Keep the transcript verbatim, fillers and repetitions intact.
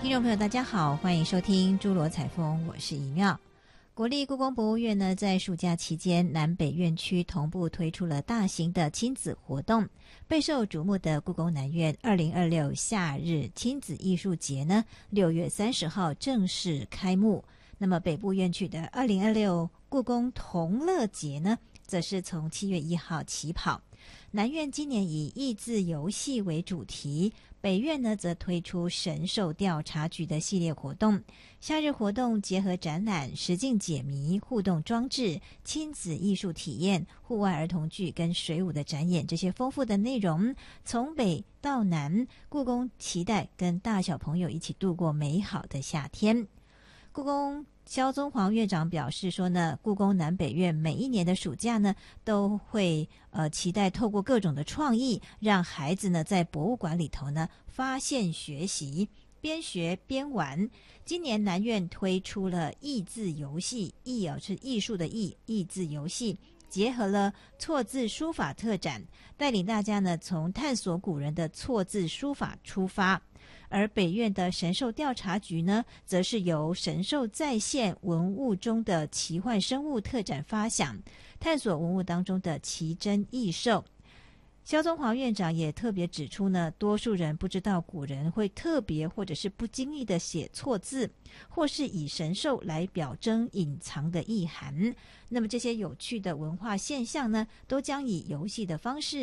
听众朋友大家好，欢迎收听诸罗采风，我是怡妙。国立故宫博物院呢，在暑假期间，南北院区同步推出了大型的亲子活动。备受瞩目的故宫南院二零二六夏日亲子艺术节呢，六月三十号正式开幕。那么北部院区的二零二六故宫同乐节呢，则是从七月一号起跑。南院今年以益智游戏为主题，北院呢则推出神兽调查局的系列活动。夏日活动结合展览、实境解谜、互动装置、亲子艺术体验、户外儿童剧跟水舞的展演，这些丰富的内容，从北到南，故宫期待跟大小朋友一起度过美好的夏天。故宫萧宗煌院长表示说呢，故宫南北院每一年的暑假呢，都会呃期待透过各种的创意，让孩子呢在博物馆里头呢发现学习，边学边玩。今年南院推出了益智游戏，益哦是艺术的益，益智游戏结合了错字书法特展，带领大家呢从探索古人的错字书法出发。而北院的神兽调查局呢，则是由神兽再现文物中的奇幻生物特展发想，探索文物当中的奇珍异兽。萧宗煌院长也特别指出呢，多数人不知道古人会特别或者是不经意的写错字，或是以神兽来表征隐藏的意涵。那么这些有趣的文化现象呢，都将以游戏的方式